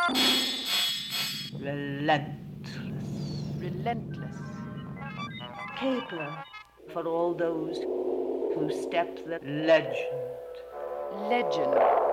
Relentless. Relentless. Caper for all those who step the legend. Legend.